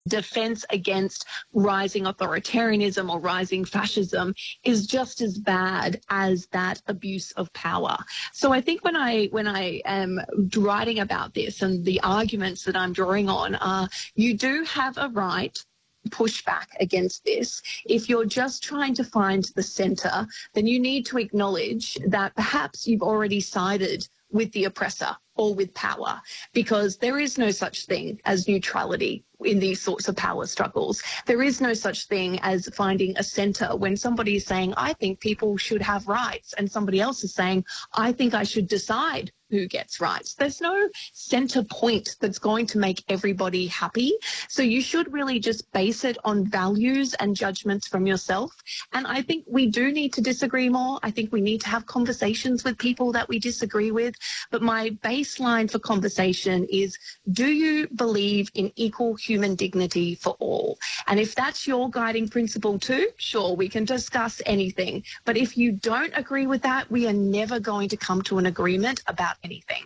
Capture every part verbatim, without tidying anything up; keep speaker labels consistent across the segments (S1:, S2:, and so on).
S1: defense against rising authoritarianism or rising fascism is just as bad as that abuse of power. So I think when I when I am writing about this, and the arguments that I'm drawing on are, you do have a right push back against this. If you're just trying to find the centre, then you need to acknowledge that perhaps you've already sided with the oppressor or with power, because there is no such thing as neutrality in these sorts of power struggles. There is no such thing as finding a centre when somebody is saying, I think people should have rights, and somebody else is saying, I think I should decide who gets rights. There's no centre point that's going to make everybody happy. So you should really just base it on values and judgments from yourself. And I think we do need to disagree more. I think we need to have conversations with people that we disagree with. But my baseline for conversation is, do you believe in equal human dignity for all? And if that's your guiding principle too, sure, we can discuss anything. But if you don't agree with that, we are never going to come to an agreement about anything.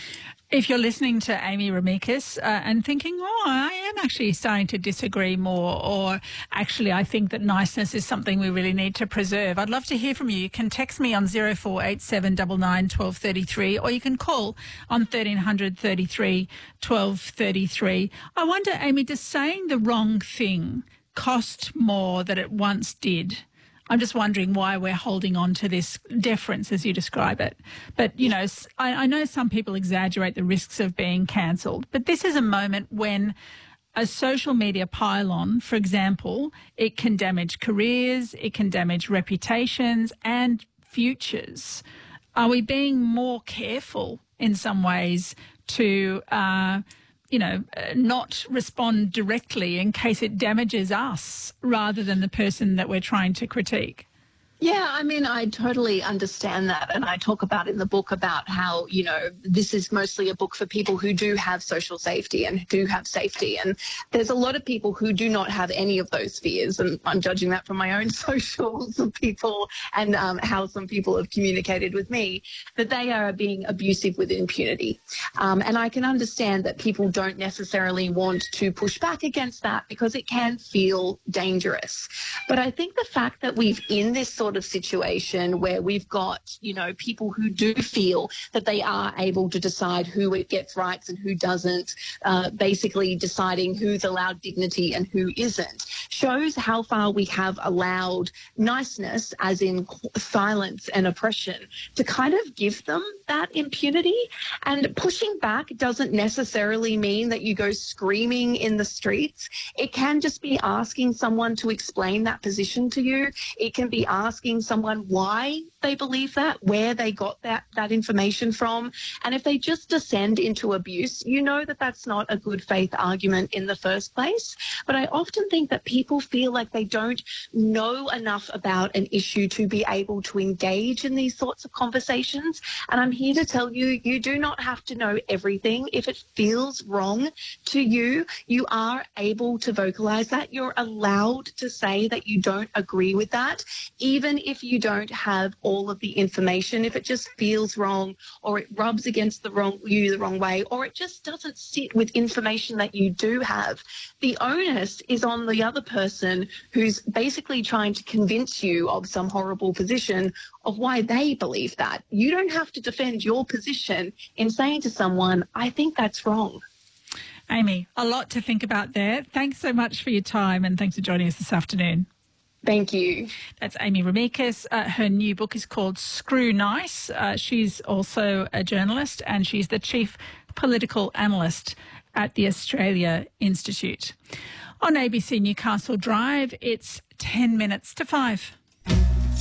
S2: If you're listening to Amy Remeikis uh, and thinking, oh, I am actually starting to disagree more, or actually I think that niceness is something we really need to preserve, I'd love to hear from you. You can text me on zero four eight seven nine nine one two three three, or you can call on thirteen hundred thirty-three twelve thirty-three. I wonder, Amy, does saying the wrong thing cost more than it once did? I'm just wondering why we're holding on to this deference, as you describe it. But, you know, I, I know some people exaggerate the risks of being cancelled, but this is a moment when a social media pylon, for example, it can damage careers, it can damage reputations and futures. Are we being more careful in some ways to uh, you know, not respond directly in case it damages us rather than the person that we're trying to critique?
S1: Yeah, I mean, I totally understand that. And I talk about in the book about how, you know, this is mostly a book for people who do have social safety and do have safety. And there's a lot of people who do not have any of those fears. And I'm judging that from my own socials of people and um, how some people have communicated with me, that they are being abusive with impunity. Um, and I can understand that people don't necessarily want to push back against that because it can feel dangerous. But I think the fact that we've in this sort of situation where we've got, you know, people who do feel that they are able to decide who it gets rights and who doesn't, uh, basically deciding who's allowed dignity and who isn't, shows how far we have allowed niceness, as in silence and oppression, to kind of give them that impunity. And pushing back doesn't necessarily mean that you go screaming in the streets. It can just be asking someone to explain that position to you. It can be asking asking someone why they believe that, where they got that, that information from. And if they just descend into abuse, you know that that's not a good faith argument in the first place. But I often think that people feel like they don't know enough about an issue to be able to engage in these sorts of conversations. And I'm here to tell you, you do not have to know everything. If it feels wrong to you, you are able to vocalize that. You're allowed to say that you don't agree with that, even if you don't have all of the information. If it just feels wrong, or it rubs against the wrong you the wrong way, or it just doesn't sit with information that you do have, the onus is on the other person who's basically trying to convince you of some horrible position of why they believe that. You don't have to defend your position in saying to someone, I think that's wrong.
S2: Amy, a lot to think about there. Thanks so much for your time, and thanks for joining us this afternoon.
S1: Thank you.
S2: That's Amy Remeikis. Uh, her new book is called Screw Nice. Uh, she's also a journalist, and she's the chief political analyst at the Australia Institute. On A B C Newcastle Drive, it's ten minutes to five.